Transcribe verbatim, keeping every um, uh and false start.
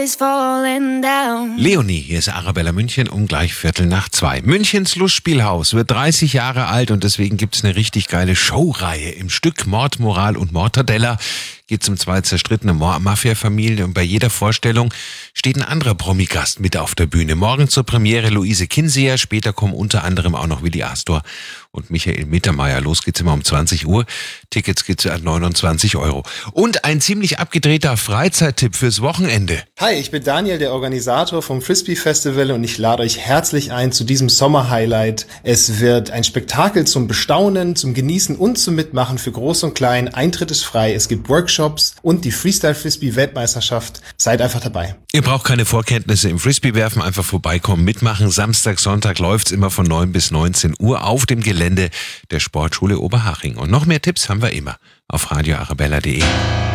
is falling down. Leonie, hier ist Arabella München um gleich Viertel nach zwei. Münchens Lustspielhaus wird dreißig Jahre alt und deswegen gibt's eine richtig geile Showreihe. Im Stück Mord, Moral und Mortadella geht's um zwei zerstrittene Mafia-Familien und bei jeder Vorstellung steht ein anderer Promi-Gast mit auf der Bühne. Morgen zur Premiere Luise Kinseher, später kommen unter anderem auch noch Willi Astor und Michael Mittermeier. Los geht's immer um zwanzig Uhr. Tickets gibt's an neunundzwanzig Euro. Und ein ziemlich abgedrehter Freizeittipp fürs Wochenende. Hi, ich bin Daniel, der Organisator vom Frisbee Festival und ich lade euch herzlich ein zu diesem Sommer-Highlight. Es wird ein Spektakel zum Bestaunen, zum Genießen und zum Mitmachen für Groß und Klein. Eintritt ist frei, es gibt Workshops und die Freestyle-Frisbee-Weltmeisterschaft. Seid einfach dabei. Ihr braucht keine Vorkenntnisse im Frisbee-Werfen, einfach vorbeikommen, mitmachen. Samstag, Sonntag läuft's immer von neun bis neunzehn Uhr auf dem Gelände der Sportschule Oberhaching. Und noch mehr Tipps haben wir immer auf radio arabella punkt de.